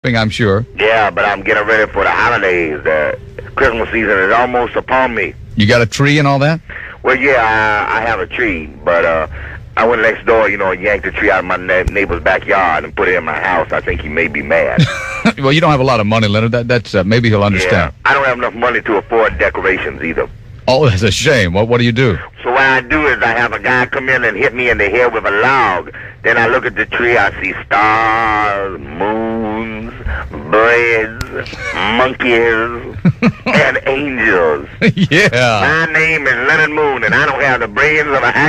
I'm sure. Yeah, but I'm getting ready for the holidays. The Christmas season is almost upon me. You got a tree and all that? Well, yeah, I have a tree, but I went next door, and yanked the tree out of my neighbor's backyard and put it in my house. I think he may be mad. Well, you don't have a lot of money, Leonard. That's maybe he'll understand. Yeah, I don't have enough money to afford decorations either. Oh, that's a shame. What do you do? So what I do is I have a guy come in and hit me in the head with a log. Then I look at the tree, I see stars, moons, birds, monkeys, and angels. Yeah. My name is Leonard Moon, and I don't have the brains of an